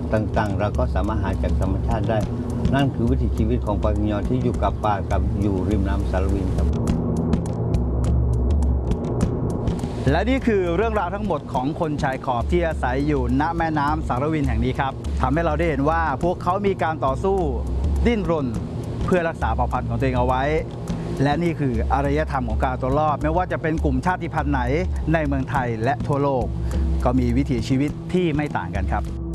ต่างๆ เราก็สามารถหาจากธรรมชาติได้นั่นคือวิถีชีวิตของปลากิมยอนที่อยู่กับป่ากับอยู่ริมน้ำสารวินครับและนี่คือเรื่องราวทั้งหมดของคนชายขอบที่อาศัยอยู่ณแม่น้ำสารวินแห่งนี้ครับทำให้เราได้เห็นว่าพวกเขามีการต่อสู้ดิ้นรนเพื่อรักษาเผ่าพันธุ์ของตัวเองเอาไว้และนี่คืออารยธรรมของการตัวรอดไม่ว่าจะเป็นกลุ่มชาติพันธุ์ไหนในเมืองไทยและทั่วโลกก็มีวิถีชีวิตที่ไม่ต่างกันครับ